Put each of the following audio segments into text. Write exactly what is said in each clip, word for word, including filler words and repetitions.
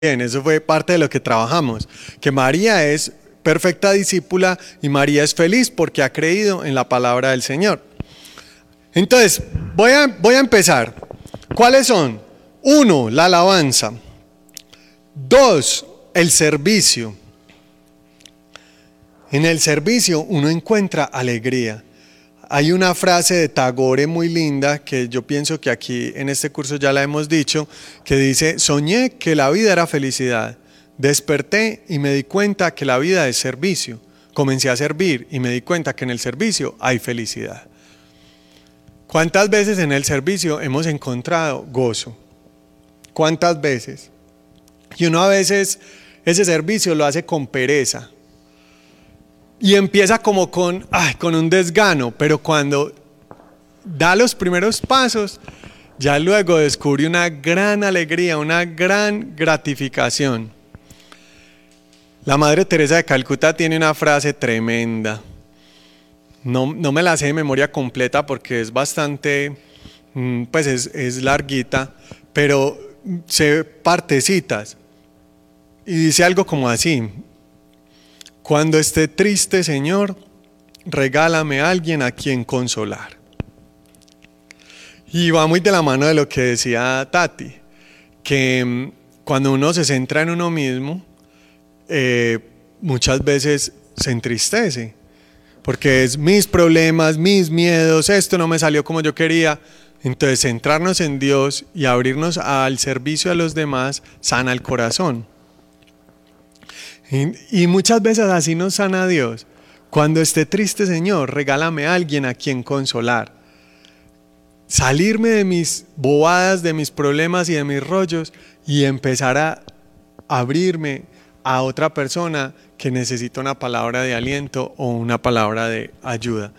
Bien, eso fue parte de lo que trabajamos, que María es perfecta discípula y María es feliz porque ha creído en la palabra del Señor. Entonces, voy a, voy a empezar. ¿Cuáles son? Uno, la alabanza. Dos, el servicio. En el servicio uno encuentra alegría. Hay una frase de Tagore muy linda que yo pienso que aquí en este curso ya la hemos dicho, que dice: soñé que la vida era felicidad, desperté y me di cuenta que la vida es servicio, comencé a servir y me di cuenta que en el servicio hay felicidad. ¿Cuántas veces en el servicio hemos encontrado gozo? ¿Cuántas veces? Y uno a veces ese servicio lo hace con pereza. Y empieza como con, ay, con un desgano, pero cuando da los primeros pasos, ya luego descubre una gran alegría, una gran gratificación. La Madre Teresa de Calcuta tiene una frase tremenda. No, no me la sé de memoria completa porque es bastante, pues es, es larguita, pero sé partecitas. Y dice algo como así: cuando esté triste, Señor, regálame a alguien a quien consolar. Y va muy de la mano de lo que decía Tati, que cuando uno se centra en uno mismo, eh, muchas veces se entristece, porque es mis problemas, mis miedos, esto no me salió como yo quería. Entonces, centrarnos en Dios y abrirnos al servicio a los demás sana el corazón. Y muchas veces así nos sana Dios. Cuando esté triste, Señor, regálame a alguien a quien consolar. Salirme de mis bobadas, de mis problemas y de mis rollos y empezar a abrirme a otra persona que necesita una palabra de aliento o una palabra de ayuda.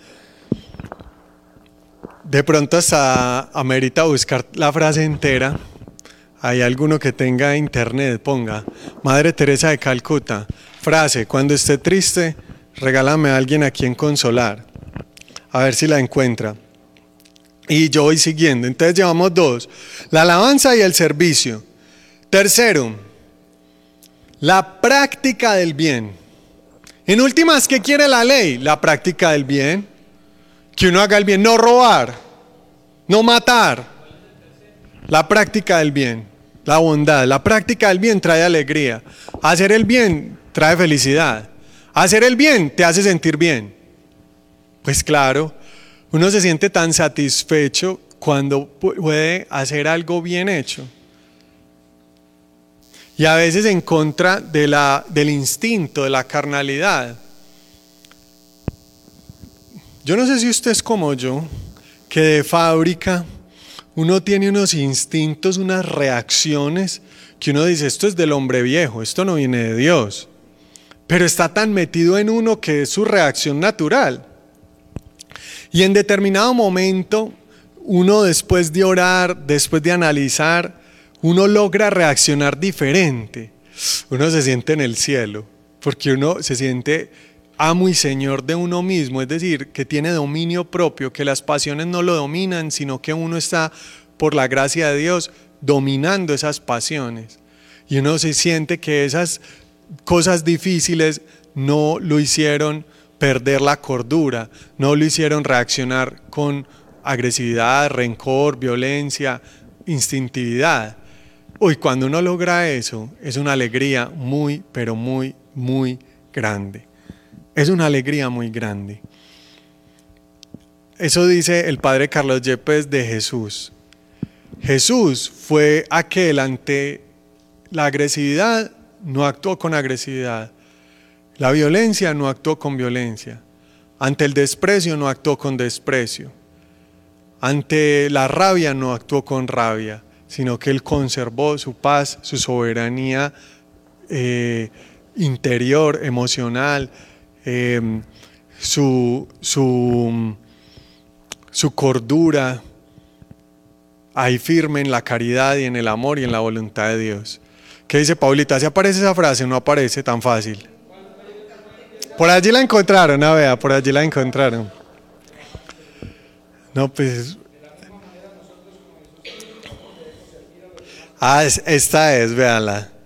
De pronto hasta amerita buscar la frase entera. Hay alguno que tenga internet, ponga Madre Teresa de Calcuta, frase: cuando esté triste, regálame a alguien a quien consolar. A ver si la encuentra. Y yo voy siguiendo. Entonces llevamos dos: la alabanza y el servicio. Tercero, la práctica del bien. En últimas, ¿qué quiere la ley? La práctica del bien. Que uno haga el bien, no robar, no matar. La práctica del bien. La bondad, la práctica del bien trae alegría. Hacer el bien trae felicidad. Hacer el bien te hace sentir bien. Pues claro, uno se siente tan satisfecho cuando puede hacer algo bien hecho. Y a veces en contra de la, del instinto, de la carnalidad. Yo no sé si usted es como yo, que de fábrica uno tiene unos instintos, unas reacciones que uno dice: esto es del hombre viejo, esto no viene de Dios. Pero está tan metido en uno que es su reacción natural. Y en determinado momento, uno después de orar, después de analizar, uno logra reaccionar diferente. Uno se siente en el cielo, porque uno se siente amo y señor de uno mismo, es decir, que tiene dominio propio, que las pasiones no lo dominan, sino que uno está, por la gracia de Dios, dominando esas pasiones. Y uno se siente que esas cosas difíciles no lo hicieron perder la cordura, no lo hicieron reaccionar con agresividad, rencor, violencia, instintividad. Uy, cuando uno logra eso, es una alegría muy, pero muy, muy grande. Es una alegría muy grande. Eso dice el padre Carlos Yepes de Jesús. Jesús fue aquel ante la agresividad, no actuó con agresividad. La violencia, no actuó con violencia. Ante el desprecio, no actuó con desprecio. Ante la rabia, no actuó con rabia, sino que él conservó su paz, su soberanía eh, interior, emocional, Eh, su, su, su cordura ahí firme en la caridad y en el amor y en la voluntad de Dios. ¿Qué dice Paulita? ¿Se aparece esa frase? No aparece tan fácil. Por allí la encontraron, a ver, por allí la encontraron. No, pues. Ah, es, esta es, véanla.